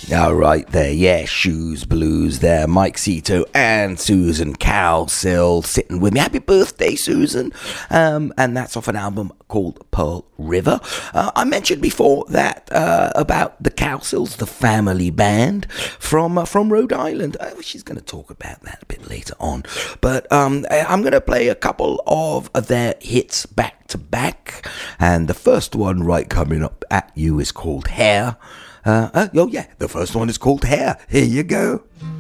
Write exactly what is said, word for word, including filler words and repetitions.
All right there, yeah, Shoes Blues there, Mike Cito and Susan Cowsill sitting with me. Happy birthday, Susan. Um, and that's off an album called Pearl River. Uh, I mentioned before that uh, about the Cowsills, the family band from uh, from Rhode Island. Uh, she's going to talk about that a bit later on. But um, I'm going to play a couple of their hits back to back. And the first one right coming up at you is called Hair. Uh, uh, oh yeah, the first one is called Hair. Here you go.